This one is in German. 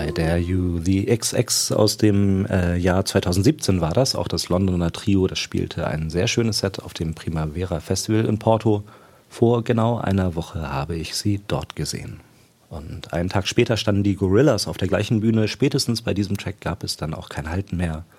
bei Dare You. The XX aus dem Jahr 2017 war das. Auch das Londoner Trio, das spielte ein sehr schönes Set auf dem Primavera Festival in Porto. Vor genau einer Woche habe ich sie dort gesehen. Und einen Tag später standen die Gorillaz auf der gleichen Bühne. Spätestens bei diesem Track gab es dann auch kein Halten mehr.